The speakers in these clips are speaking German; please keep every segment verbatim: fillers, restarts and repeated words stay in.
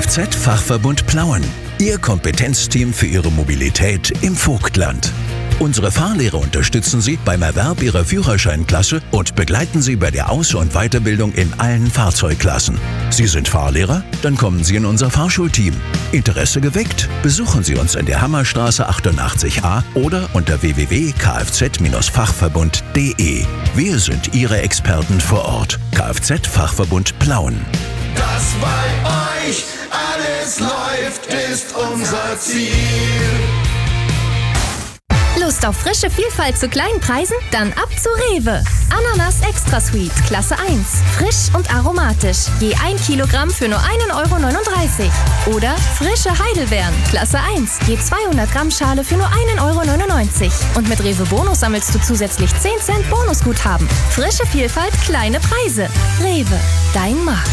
Kfz-Fachverbund Plauen. Ihr Kompetenzteam für Ihre Mobilität im Vogtland. Unsere Fahrlehrer unterstützen Sie beim Erwerb Ihrer Führerscheinklasse und begleiten Sie bei der Aus- und Weiterbildung in allen Fahrzeugklassen. Sie sind Fahrlehrer? Dann kommen Sie in unser Fahrschulteam. Interesse geweckt? Besuchen Sie uns in der Hammerstraße achtundachtzig a oder unter w w w punkt k f z fachverbund punkt d e. Wir sind Ihre Experten vor Ort. Kfz-Fachverbund Plauen. Dass bei euch alles läuft, ist unser Ziel. Lust auf frische Vielfalt zu kleinen Preisen? Dann ab zu Rewe. Ananas Extra Sweet, Klasse eins. Frisch und aromatisch. Je ein Kilogramm für nur ein Euro neununddreißig. Oder frische Heidelbeeren, Klasse eins. Je zweihundert Gramm Schale für nur ein Euro neunundneunzig. Und mit Rewe Bonus sammelst du zusätzlich zehn Cent Bonusguthaben. Frische Vielfalt, kleine Preise. Rewe, dein Markt.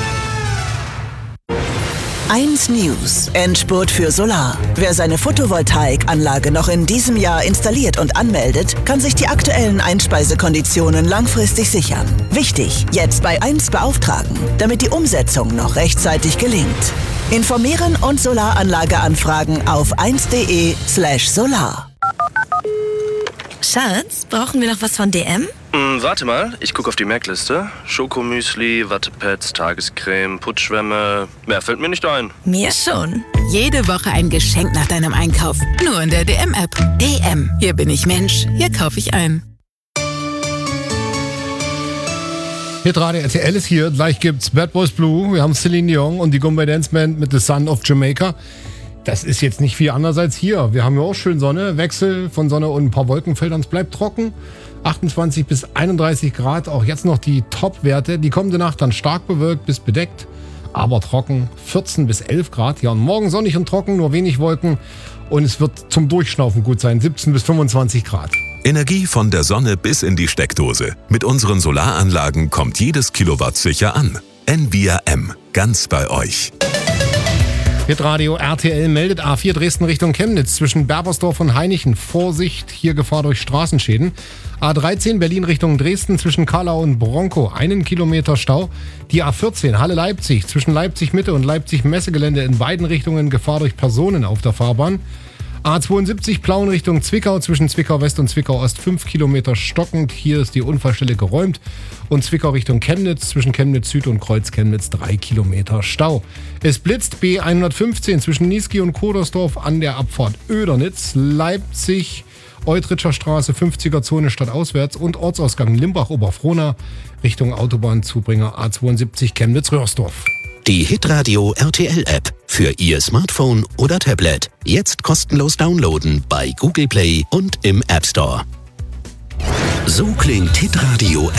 eins News. Endspurt für Solar. Wer seine Photovoltaikanlage noch in diesem Jahr installiert und anmeldet, kann sich die aktuellen Einspeisekonditionen langfristig sichern. Wichtig, jetzt bei eins beauftragen, damit die Umsetzung noch rechtzeitig gelingt. Informieren und Solaranlage anfragen auf eins punkt de slash solar. Schatz, brauchen wir noch was von D M? Hm, warte mal, ich gucke auf die Merkliste. Schokomüsli, Wattepads, Tagescreme, Putzschwämme. Mehr fällt mir nicht ein. Mir schon. Jede Woche ein Geschenk nach deinem Einkauf. Nur in der D M-App. D M. Hier bin ich Mensch. Hier kaufe ich ein. Hitradio R T L ist hier. Gleich gibt's Bad Boys Blue. Wir haben Celine Dion und die Goombay Dance Band mit The Son of Jamaica. Das ist jetzt nicht viel anders als hier. Wir haben ja auch schön Sonne, Wechsel von Sonne und ein paar Wolkenfeldern. Es bleibt trocken. achtundzwanzig bis einunddreißig Grad. Auch jetzt noch die Top-Werte. Die kommende Nacht dann stark bewölkt bis bedeckt, aber trocken. vierzehn bis elf Grad. Ja, und morgen sonnig und trocken, nur wenig Wolken. Und es wird zum Durchschnaufen gut sein. siebzehn bis fünfundzwanzig Grad. Energie von der Sonne bis in die Steckdose. Mit unseren Solaranlagen kommt jedes Kilowatt sicher an. N V I A M. Ganz bei euch. Hitradio R T L meldet A vier Dresden Richtung Chemnitz zwischen Berbersdorf und Hainichen. Vorsicht, hier Gefahr durch Straßenschäden. A dreizehn Berlin Richtung Dresden zwischen Kallau und Bronkow. Einen Kilometer Stau. Die A vierzehn Halle Leipzig zwischen Leipzig Mitte und Leipzig Messegelände in beiden Richtungen Gefahr durch Personen auf der Fahrbahn. A zweiundsiebzig Plauen Richtung Zwickau zwischen Zwickau West und Zwickau Ost fünf Kilometer stockend. Hier ist die Unfallstelle geräumt. Und Zwickau Richtung Chemnitz zwischen Chemnitz Süd und Kreuz Chemnitz drei Kilometer Stau. Es blitzt B hundertfünfzehn zwischen Niesky und Kodersdorf an der Abfahrt Oedernitz. Leipzig Eutritscher Straße fünfziger Zone stadtauswärts und Ortsausgang Limbach-Oberfrohna Richtung Autobahnzubringer A zweiundsiebzig Chemnitz-Röhrsdorf. Die Hitradio R T L-App für Ihr Smartphone oder Tablet. Jetzt kostenlos downloaden bei Google Play und im App Store. So klingt Hitradio